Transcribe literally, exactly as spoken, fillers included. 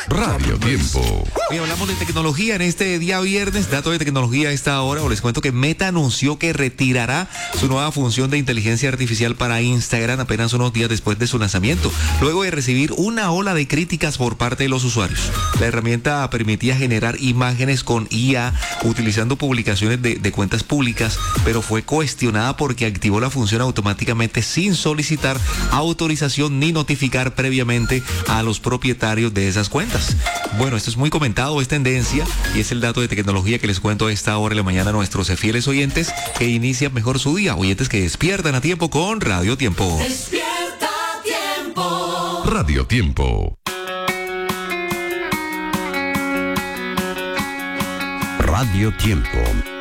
Radio Tiempo. Hoy hablamos de tecnología en este día viernes, dato de tecnología a esta hora. Les cuento que Meta anunció que retirará su nueva función de inteligencia artificial para Instagram apenas unos días después de su lanzamiento, luego de recibir una ola de críticas por parte de los usuarios. La herramienta permitía generar imágenes con I A utilizando publicaciones de, de cuentas públicas, pero fue cuestionada porque activó la función automáticamente sin solicitar autorización ni notificar previamente a los propietarios de esas cuentas. Bueno, esto es muy comentado, es tendencia y es el dato de tecnología que les cuento a esta hora de la mañana a nuestros fieles oyentes que inician mejor su día, oyentes que despiertan a tiempo con Radio Tiempo. Despierta Tiempo. Radio Tiempo. Radio Tiempo.